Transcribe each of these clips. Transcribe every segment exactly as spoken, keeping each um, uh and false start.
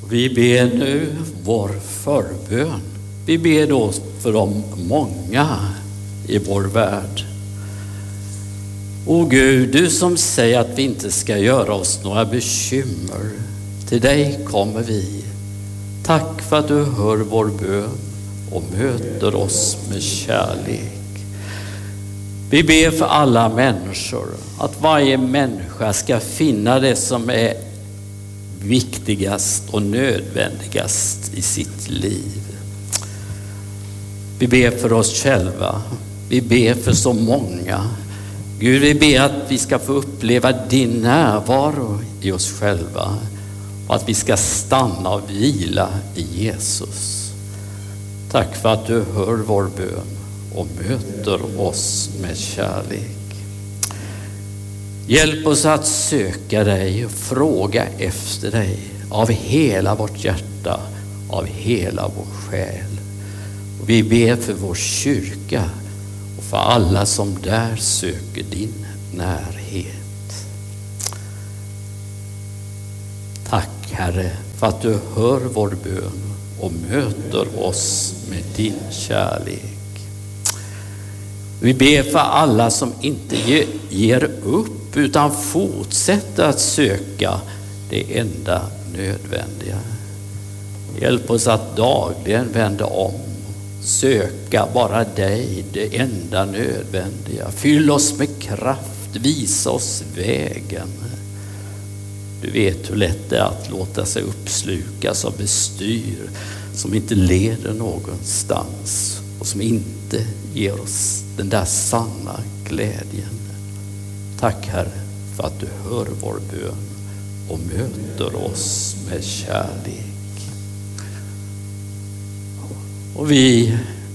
Vi ber nu vår förbön. Vi ber då för de många i vår värld. O Gud, du som säger att vi inte ska göra oss några bekymmer. Till dig kommer vi. Tack för att du hör vår bön och möter oss med kärlek. Vi ber för alla människor, att varje människa ska finna det som är viktigast och nödvändigast i sitt liv. Vi ber för oss själva. Vi ber för så många. Gud, vi ber att vi ska få uppleva din närvaro i oss själva. Och att vi ska stanna och vila i Jesus. Tack för att du hör vår bön och möter oss med kärlek. Hjälp oss att söka dig och fråga efter dig av hela vårt hjärta, av hela vår själ. Och vi ber för vår kyrka och för alla som där söker din närhet. Tack Herre för att du hör vår bön och möter oss med din kärlek. Vi ber för alla som inte ger upp utan fortsätter att söka det enda nödvändiga. Hjälp oss att dagligen vända om, söka bara dig, det enda nödvändiga. Fyll oss med kraft, visa oss vägen. Du vet hur lätt det är att låta sig uppslukas av bestyr som inte leder någonstans och som inte ger oss den där sanna glädjen. Tack Herre för att du hör vår bön och möter oss med kärlek. Och vi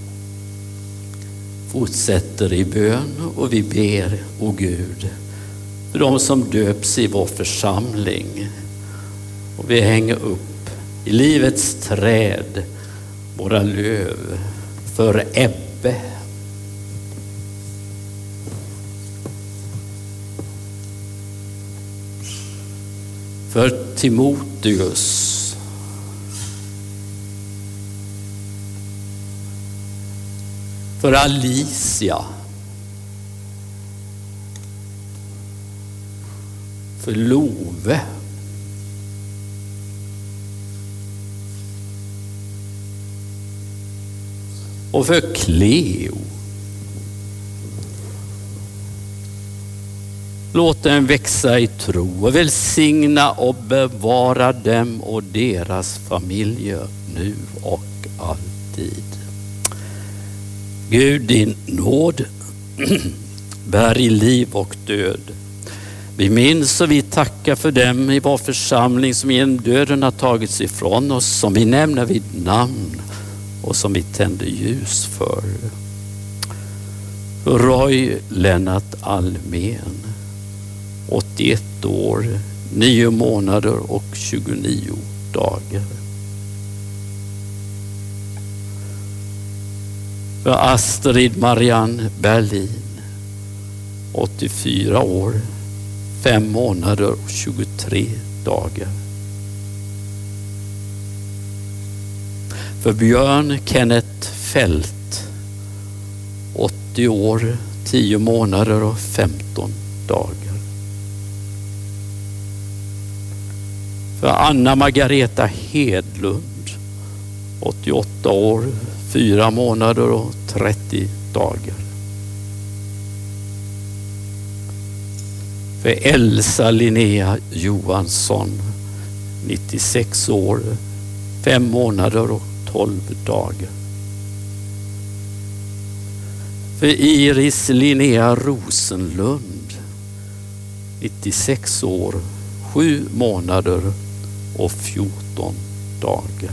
fortsätter i bön och vi ber, o Gud, för de som döps i vår församling. Och vi hänger upp i livets träd våra löv för Ebbe. För Timoteus. För Alicia. För Love. Och för Cleo. Låt dem växa i tro och välsigna och bevara dem och deras familjer nu och alltid. Gud, din nåd bär i liv och död. Vi minns och vi tackar för dem i vår församling som genom döden har tagits ifrån oss, som vi nämner vid namn och som vi tänder ljus för. Roy Lennart Almen, åttioett år, nio månader och tjugonio dagar. För Astrid Marianne Berlin, åttiofyra år, fem månader och tjugotre dagar. För Björn Kenneth Fält, åttio år, tio månader och femton dagar. För Anna Margareta Hedlund, åttioåtta år, fyra månader och trettio dagar. För Elsa Linnea Johansson, nittiosex år, fem månader och tolv dagar. För Iris Linnea Rosenlund, nittiosex år, sju månader och fjorton dagar.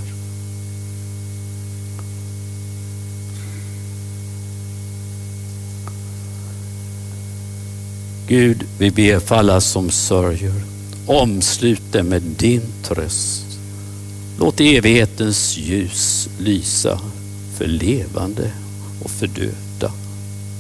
Gud, vi ber för alla som sörjer. Omslut dem med din tröst. Låt evighetens ljus lysa för levande och för döda.